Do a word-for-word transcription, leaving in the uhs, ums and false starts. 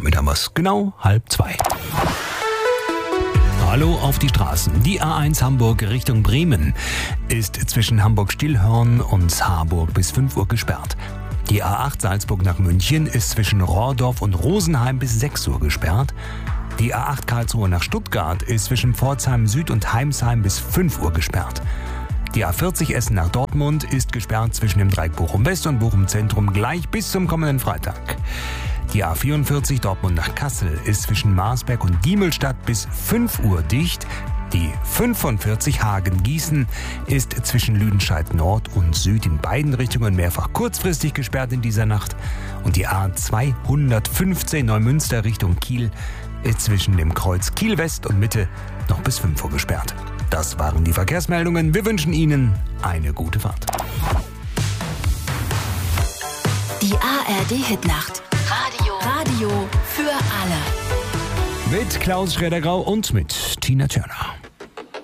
damit haben wir es genau halb zwei. Hallo auf die Straßen. Die A eins Hamburg Richtung Bremen ist zwischen Hamburg-Stillhorn und Harburg bis fünf Uhr gesperrt. Die A acht Salzburg nach München ist zwischen Rohrdorf und Rosenheim bis sechs Uhr gesperrt. Die A acht Karlsruhe nach Stuttgart ist zwischen Pforzheim Süd und Heimsheim bis fünf Uhr gesperrt. Die A vierzig Essen nach Dortmund ist gesperrt zwischen dem Dreieck Bochum West und Bochum Zentrum gleich bis zum kommenden Freitag. Die A vierundvierzig Dortmund nach Kassel ist zwischen Marsberg und Diemelstadt bis fünf Uhr dicht. Die fünfundvierzig Hagen-Gießen ist zwischen Lüdenscheid Nord und Süd in beiden Richtungen mehrfach kurzfristig gesperrt in dieser Nacht. Und die A zweihundertfünfzehn Neumünster Richtung Kiel ist zwischen dem Kreuz Kiel West und Mitte noch bis fünf Uhr gesperrt. Das waren die Verkehrsmeldungen. Wir wünschen Ihnen eine gute Fahrt. Die A R D-Hitnacht. Radio. Radio für alle. Mit Klaus Schrader-Grau und mit Tina Turner.